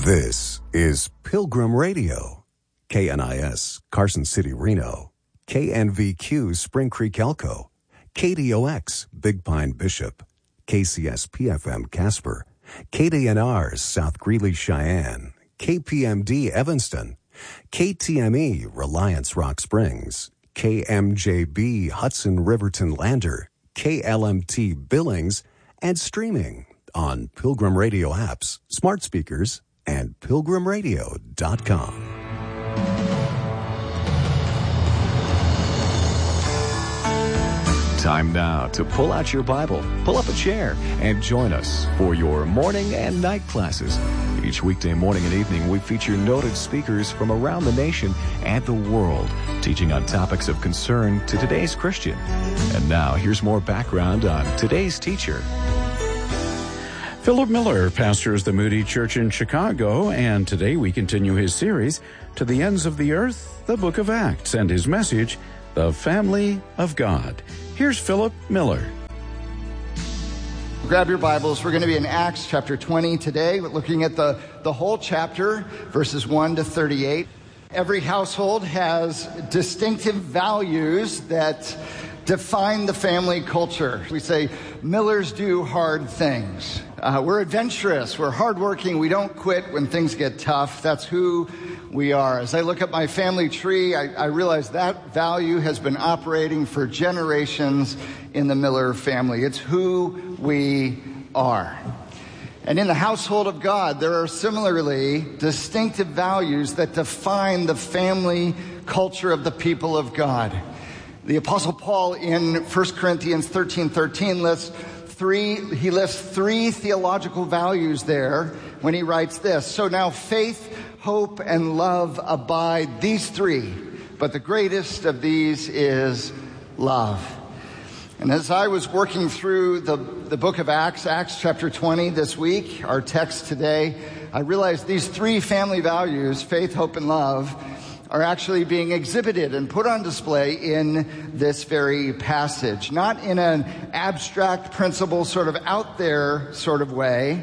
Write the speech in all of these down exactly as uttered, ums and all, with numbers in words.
This is Pilgrim Radio, K N I S, Carson City, Reno, K N V Q, Spring Creek, Elko, K D O X, Big Pine, Bishop, K C S P F M, Casper, K D N R, South Greeley, Cheyenne, K P M D, Evanston, K T M E, Reliance, Rock Springs, K M J B, Hudson, Riverton, Lander, K L M T, Billings, and streaming on Pilgrim Radio apps, smart speakers, and pilgrim radio dot com. Time now to pull out your Bible, pull up a chair, and join us for your morning and night classes. Each weekday morning and evening, we feature noted speakers from around the nation and the world, teaching on topics of concern to today's Christian. And now, here's more background on today's teacher. Philip Miller pastors the Moody Church in Chicago, and today we continue his series, To the Ends of the Earth, the Book of Acts, and his message, The Family of God. Here's Philip Miller. Grab your Bibles. We're going to be in Acts chapter twenty today, looking at the, the whole chapter, verses one to thirty-eight. Every household has distinctive values that define the family culture. We say, Millers do hard things. Uh, we're adventurous. We're hardworking. We don't quit when things get tough. That's who we are. As I look at my family tree, I, I realize that value has been operating for generations in the Miller family. It's who we are. And in the household of God, there are similarly distinctive values that define the family culture of the people of God. The Apostle Paul in First Corinthians thirteen thirteen lists three, he lists three theological values there when he writes this. So now faith, hope, and love abide, these three, but the greatest of these is love. And as I was working through the, the book of Acts, Acts chapter twenty this week, our text today, I realized these three family values, faith, hope, and love, are actually being exhibited and put on display in this very passage. Not in an abstract principle, sort of out there sort of way,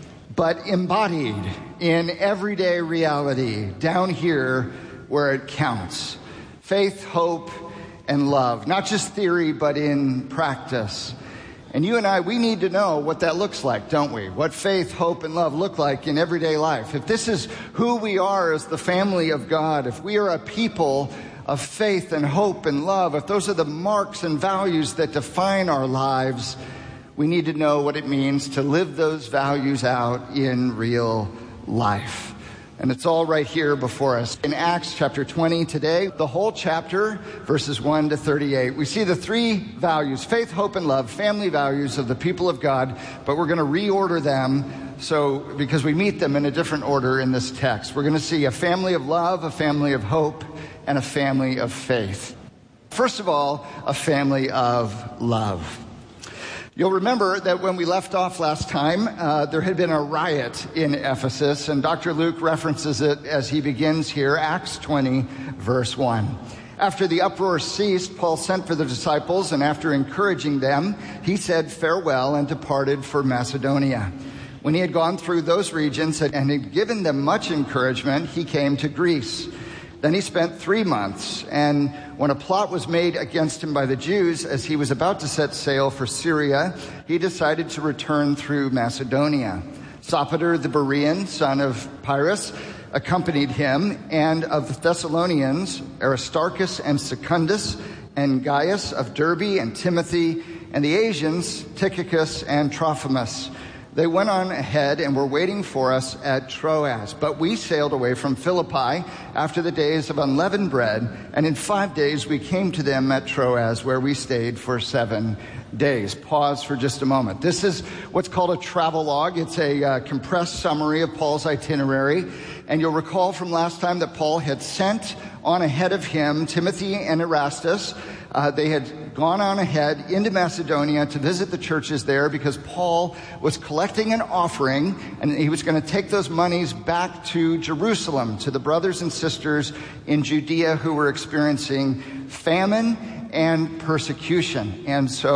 but embodied in everyday reality, down here where it counts. Faith, hope, and love. Not just theory, but in practice. And you and I, we need to know what that looks like, don't we? What faith, hope, and love look like in everyday life. If this is who we are as the family of God, if we are a people of faith and hope and love, if those are the marks and values that define our lives, we need to know what it means to live those values out in real life. And it's all right here before us. In Acts chapter twenty today, the whole chapter, verses one to thirty-eight, we see the three values, faith, hope, and love, family values of the people of God, but we're going to reorder them so because we meet them in a different order in this text. We're going to see a family of love, a family of hope, and a family of faith. First of all, a family of love. You'll remember that when we left off last time, uh, there had been a riot in Ephesus, and Doctor Luke references it as he begins here, Acts twenty, verse one. After the uproar ceased, Paul sent for the disciples, and after encouraging them, he said farewell and departed for Macedonia. When he had gone through those regions and had given them much encouragement, he came to Greece. Then he spent three months, and when a plot was made against him by the Jews as he was about to set sail for Syria, he decided to return through Macedonia. Sopater the Berean, son of Pyrrhus, accompanied him, and of the Thessalonians, Aristarchus and Secundus, and Gaius of Derbe and Timothy, and the Asians, Tychicus and Trophimus. They went on ahead and were waiting for us at Troas, but we sailed away from Philippi after the days of unleavened bread, and in five days we came to them at Troas, where we stayed for seven days. Pause for just a moment. This is what's called a travelogue. It's a uh, compressed summary of Paul's itinerary, and you'll recall from last time that Paul had sent on ahead of him Timothy and Erastus. Uh, they had gone on ahead into Macedonia to visit the churches there because Paul was collecting an offering, and he was going to take those monies back to Jerusalem, to the brothers and sisters in Judea who were experiencing famine and persecution. And so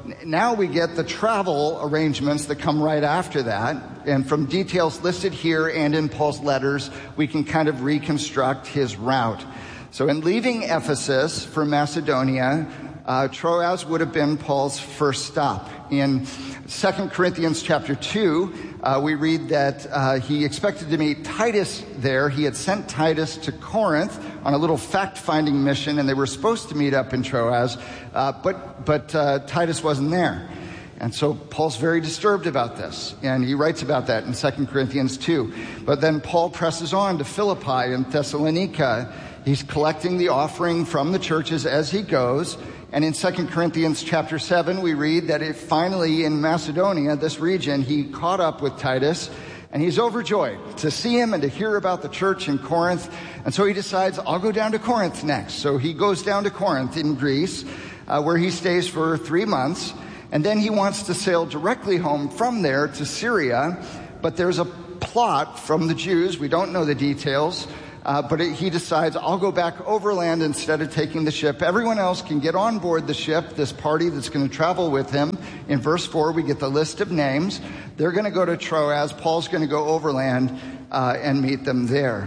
now we get the travel arrangements that come right after that. And from details listed here and in Paul's letters, we can kind of reconstruct his route. So in leaving Ephesus for Macedonia, uh, Troas would have been Paul's first stop. In Second Corinthians chapter two, uh, we read that uh, he expected to meet Titus there. He had sent Titus to Corinth on a little fact-finding mission, and they were supposed to meet up in Troas, uh, but, but uh, Titus wasn't there. And so Paul's very disturbed about this, and he writes about that in Second Corinthians two. But then Paul presses on to Philippi and Thessalonica. He's collecting the offering from the churches as he goes. And in Second Corinthians chapter seven, we read that it finally in Macedonia, this region, he caught up with Titus, and he's overjoyed to see him and to hear about the church in Corinth. And so he decides, I'll go down to Corinth next. So he goes down to Corinth in Greece, uh, where he stays for three months. And then he wants to sail directly home from there to Syria. But there's a plot from the Jews. We don't know the details. Uh, but it, he decides, I'll go back overland instead of taking the ship. Everyone else can get on board the ship, this party that's going to travel with him. In verse four, we get the list of names. They're going to go to Troas. Paul's going to go overland uh, and meet them there.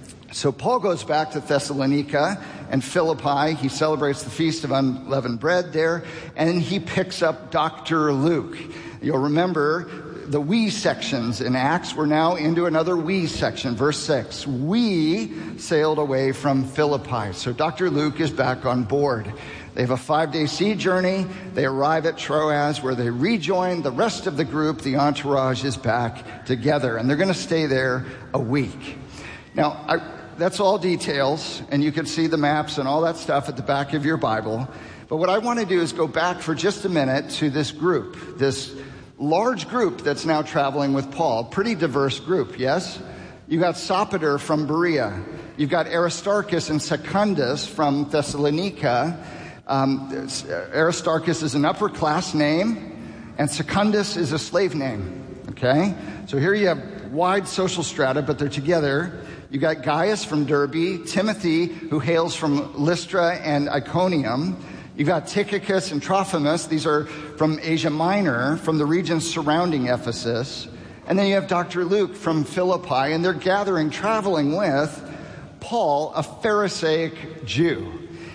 So Paul goes back to Thessalonica and Philippi. He celebrates the Feast of Unleavened Bread there, and he picks up Doctor Luke. You'll remember the we sections in Acts. We're now into another we section. Verse six, we sailed away from Philippi. So Doctor Luke is back on board. They have a five-day sea journey. They arrive at Troas, where they rejoin the rest of the group. The entourage is back together, and they're going to stay there a week. Now, I, that's all details, and you can see the maps and all that stuff at the back of your Bible. But what I want to do is go back for just a minute to this group, this large group that's now traveling with Paul. Pretty diverse group, yes? You got Sopater from Berea. You've got Aristarchus and Secundus from Thessalonica. Um, Aristarchus is an upper class name, and Secundus is a slave name, okay? So here you have wide social strata, but they're together. You got Gaius from Derbe, Timothy, who hails from Lystra and Iconium. You've got Tychicus and Trophimus. These are from Asia Minor, from the regions surrounding Ephesus. And then you have Doctor Luke from Philippi, and they're gathering, traveling with Paul, a Pharisaic Jew.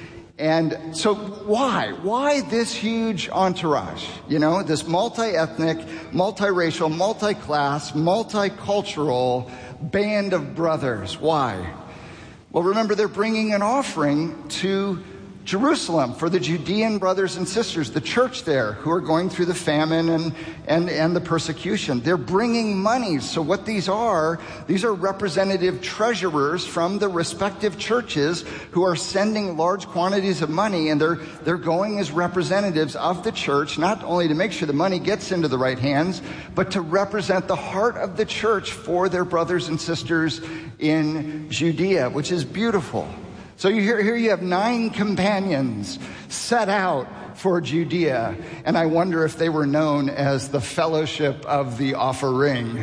And so why? Why this huge entourage? You know, this multi-ethnic, multiracial, multi-class, multicultural band of brothers. Why? Well, remember, they're bringing an offering to Jerusalem for the Judean brothers and sisters, the church there, who are going through the famine and, and, and the persecution. They're bringing money. So what these are, these are representative treasurers from the respective churches who are sending large quantities of money, and they're, they're going as representatives of the church, not only to make sure the money gets into the right hands, but to represent the heart of the church for their brothers and sisters in Judea, which is beautiful. So you hear, here you have nine companions set out for Judea, and I wonder if they were known as the Fellowship of the Offering.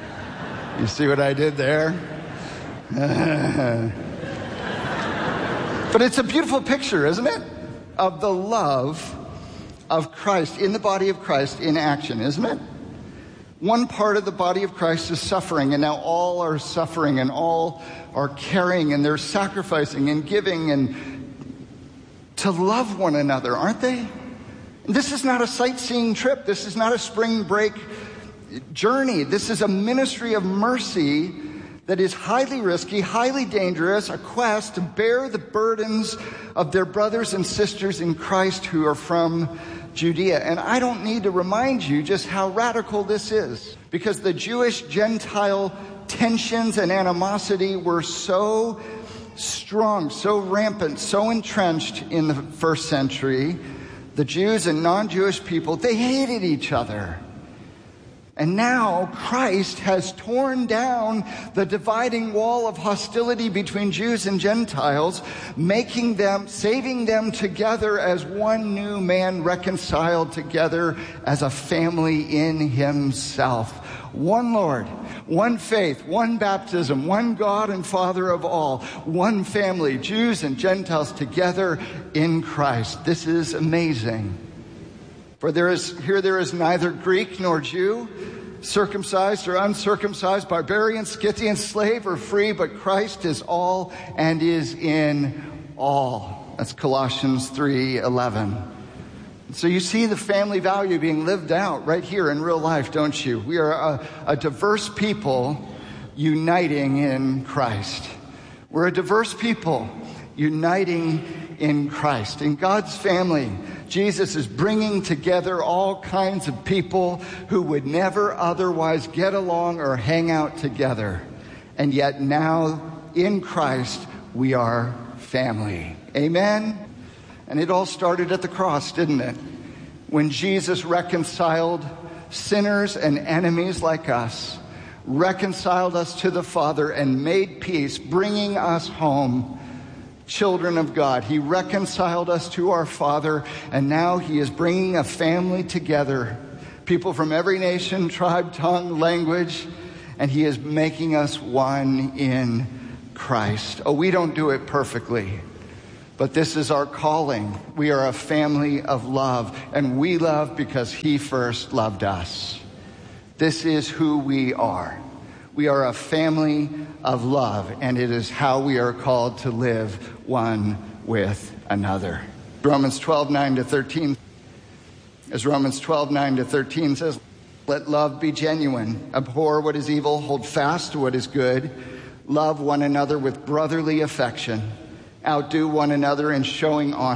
You see what I did there? But it's a beautiful picture, isn't it? Of the love of Christ, in the body of Christ in action, isn't it? One part of the body of Christ is suffering, and now all are suffering, and all are caring, and they're sacrificing and giving and to love one another, aren't they? And this is not a sightseeing trip. This is not a spring break journey. This is a ministry of mercy that is highly risky, highly dangerous, a quest to bear the burdens of their brothers and sisters in Christ who are from Judea. And I don't need to remind you just how radical this is, because the Jewish-Gentile tensions and animosity were so strong, so rampant, so entrenched in the first century. The Jews and non-Jewish people, they hated each other. And now Christ has torn down the dividing wall of hostility between Jews and Gentiles, making them, saving them together as one new man, reconciled together as a family in himself. One Lord, one faith, one baptism, one God and Father of all, one family, Jews and Gentiles together in Christ. This is amazing. For there is here there is neither Greek nor Jew, circumcised or uncircumcised, barbarian, Scythian, slave or free, but Christ is all and is in all. That's Colossians three eleven. So you see the family value being lived out right here in real life, don't you? We are a, a diverse people uniting in Christ. We're a diverse people uniting in Christ. In God's family, Jesus is bringing together all kinds of people who would never otherwise get along or hang out together. And yet now, in Christ, we are family. Amen? And it all started at the cross, didn't it? When Jesus reconciled sinners and enemies like us, reconciled us to the Father and made peace, bringing us home, children of God. He reconciled us to our Father, and now he is bringing a family together, people from every nation, tribe, tongue, language, and he is making us one in Christ. Oh, we don't do it perfectly, but this is our calling. We are a family of love, and we love because he first loved us. This is who we are. We are a family of love, and it is how we are called to live one with another. Romans twelve nine to thirteen. As Romans twelve nine to thirteen says, let love be genuine. Abhor what is evil. Hold fast to what is good. Love one another with brotherly affection. Outdo one another in showing honor.